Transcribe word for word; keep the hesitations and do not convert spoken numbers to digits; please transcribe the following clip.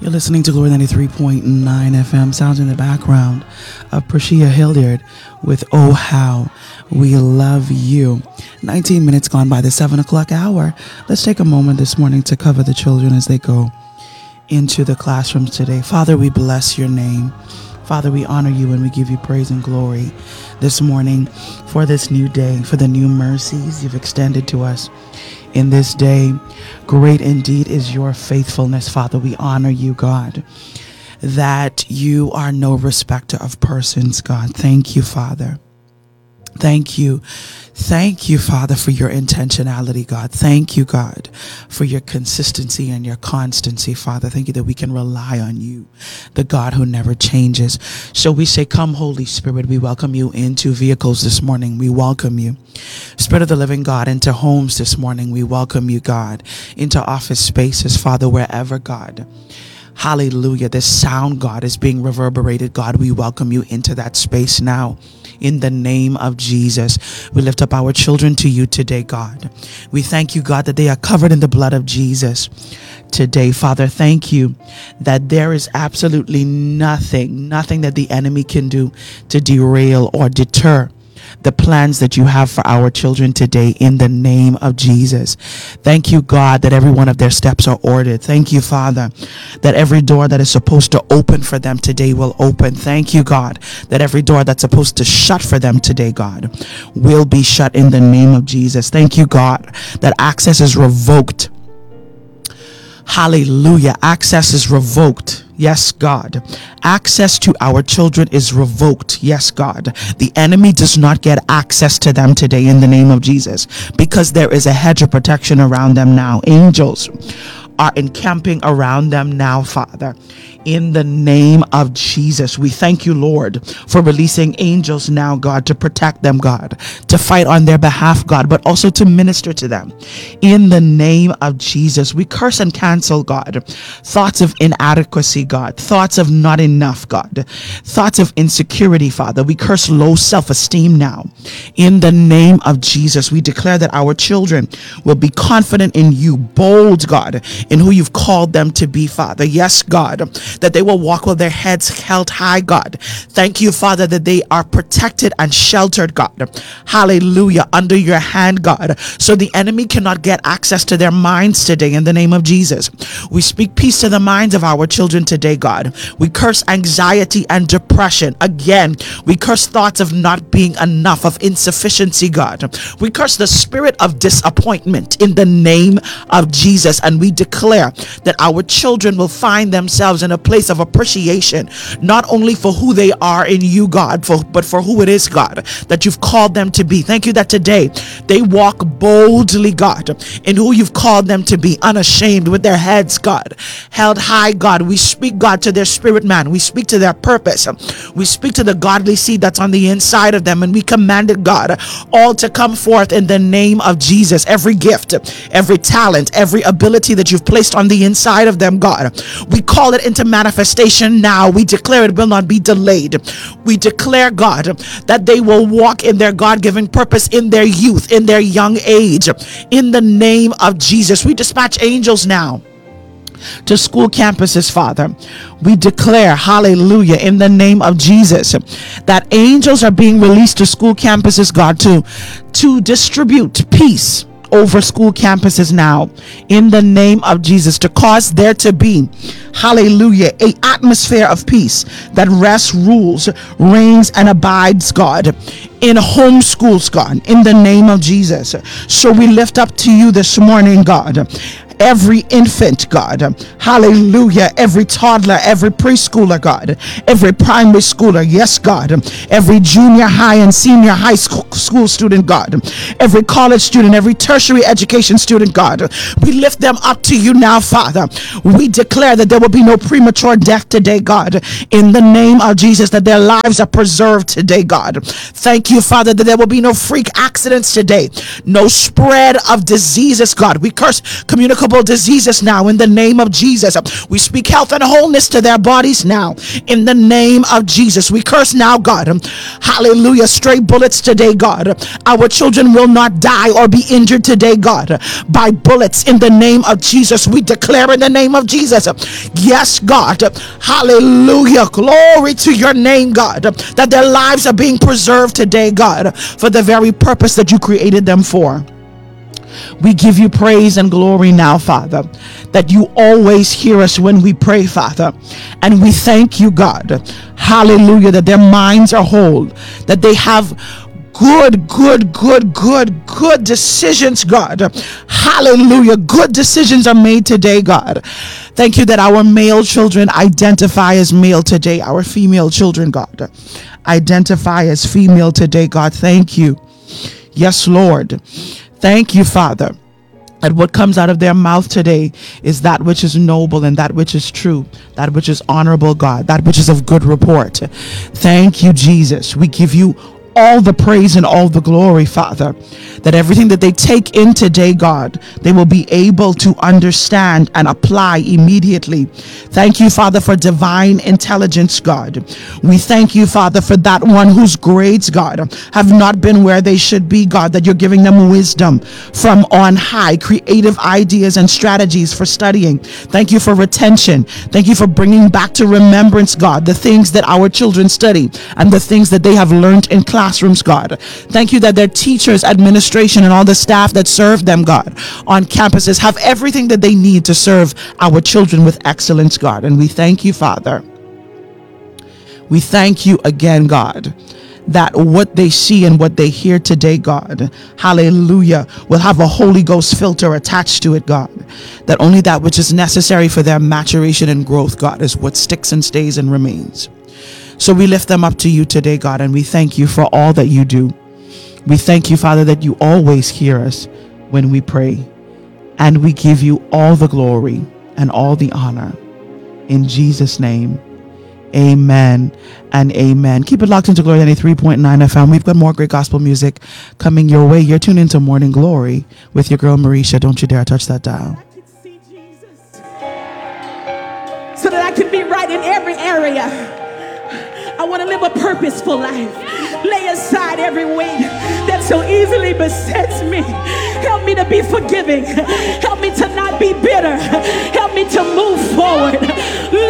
You're listening to Glory ninety-three point nine F M. Sounds in the background of Prashia Hilliard with Oh How We Love You. nineteen minutes gone by the seven o'clock hour. Let's take a moment this morning to cover the children as they go into the classrooms today. Father, we bless your name. Father, we honor you and we give you praise and glory this morning for this new day, for the new mercies you've extended to us in this day. Great indeed is your faithfulness, Father. We honor you, God, that you are no respecter of persons, God. Thank you, Father. Thank you. Thank you, Father, for your intentionality, God. Thank you, God, for your consistency and your constancy, Father. Thank you that we can rely on you, the God who never changes. So we say, come, Holy Spirit. We welcome you into vehicles this morning. We welcome you, Spirit of the living God, into homes this morning. We welcome you, God, into office spaces, Father, wherever, God. Hallelujah. This sound, God, is being reverberated. God, we welcome you into that space now. In the name of Jesus, we lift up our children to you today, God. We thank you, God, that they are covered in the blood of Jesus today. Father, thank you that there is absolutely nothing, nothing that the enemy can do to derail or deter the plans that you have for our children today in the name of Jesus. Thank you, God, that every one of their steps are ordered. Thank you, Father, that every door that is supposed to open for them today will open. Thank you, God, that every door that's supposed to shut for them today, God, will be shut in the name of Jesus. Thank you, God, that access is revoked. Hallelujah. Access is revoked. Yes, God. Access to our children is revoked. Yes, God. The enemy does not get access to them today in the name of Jesus, because there is a hedge of protection around them now. Angels are encamping around them now, Father. In the name of Jesus, we thank you, Lord, for releasing angels now, God, to protect them, God, to fight on their behalf, God, but also to minister to them. In the name of Jesus, we curse and cancel, God, thoughts of inadequacy, God, thoughts of not enough, God, thoughts of insecurity, Father. We curse low self-esteem now. In the name of Jesus, we declare that our children will be confident in you, bold, God, in who you've called them to be, Father. Yes, God, that they will walk with their heads held high, God. Thank you, Father, that they are protected and sheltered, God. Hallelujah. Under your hand, God. So the enemy cannot get access to their minds today in the name of Jesus. We speak peace to the minds of our children today, God. We curse anxiety and depression. Again, we curse thoughts of not being enough, of insufficiency, God. We curse the spirit of disappointment in the name of Jesus. And we declare that our children will find themselves in a place of appreciation, not only for who they are in you, God, for, but for who it is, God, that you've called them to be. Thank you that today they walk boldly, God, in who you've called them to be, unashamed, with their heads, God, held high, God. We speak, God, to their spirit man. We speak to their purpose. We speak to the godly seed that's on the inside of them, and we command it, God, all to come forth in the name of Jesus. Every gift, every talent, every ability that you've placed on the inside of them, God, we call it into manifestation now. We declare it will not be delayed. We declare, God, that they will walk in their God-given purpose in their youth, in their young age. In the name of Jesus, we dispatch angels now to school campuses, Father. We declare, hallelujah, in the name of Jesus, that angels are being released to school campuses, God, to, to distribute peace over school campuses now, in the name of Jesus, to cause there to be, hallelujah, a atmosphere of peace that rests, rules, reigns, and abides, God, in home schools, God, in the name of Jesus. So we lift up to you this morning, God, every infant, God, hallelujah, every toddler, every preschooler, God, every primary schooler, yes, God, every junior high and senior high school, school student, God, every college student, every tertiary education student, God, we lift them up to you now, Father. We declare that there will be no premature death today, God, in the name of Jesus, that their lives are preserved today, God. Thank you, you, Father, that there will be no freak accidents today, no spread of diseases, God. We curse communicable diseases now in the name of Jesus. We speak health and wholeness to their bodies now in the name of Jesus. We curse now, God, hallelujah, stray bullets today, God. Our children will not die or be injured today, God, by bullets in the name of Jesus. We declare in the name of Jesus, yes, God, hallelujah, glory to your name, God, that their lives are being preserved today, God, for the very purpose that you created them for. We give you praise and glory now, Father, that you always hear us when we pray, Father. And we thank you, God, hallelujah, that their minds are whole, that they have good, good, good, good, good decisions, God. Hallelujah. Good decisions are made today, God. Thank you that our male children identify as male today. Our female children, God, identify as female today, God. Thank you. Yes, Lord. Thank you, Father. And what comes out of their mouth today is that which is noble and that which is true, that which is honorable, God, that which is of good report. Thank you, Jesus. We give you all the praise and all the glory, Father, that everything that they take in today, God, they will be able to understand and apply immediately. Thank you, Father, for divine intelligence, God. We thank you, Father, for that one whose grades, God, have not been where they should be, God, that you're giving them wisdom from on high, creative ideas and strategies for studying. Thank you for retention. Thank you for bringing back to remembrance, God, the things that our children study and the things that they have learned in class. Classrooms, God. Thank you that their teachers, administration, and all the staff that serve them, God, on campuses have everything that they need to serve our children with excellence, God. And we thank you, Father. We thank you again, God, that what they see and what they hear today, God, hallelujah, will have a Holy Ghost filter attached to it, God, that only that which is necessary for their maturation and growth, God, is what sticks and stays and remains. So we lift them up to you today, God, and we thank you for all that you do. We thank you, Father, that you always hear us when we pray. And we give you all the glory and all the honor. In Jesus' name, amen and amen. Keep it locked into Glory ninety-three point nine F M. We've got more great gospel music coming your way. You're tuned into Morning Glory with your girl, Marisha. Don't you dare touch that dial. I can see Jesus so that I can be right in every area. I want to live a purposeful life. Lay aside every weight that so easily besets me. Help me to be forgiving. Help me to not be bitter. Help me to move forward.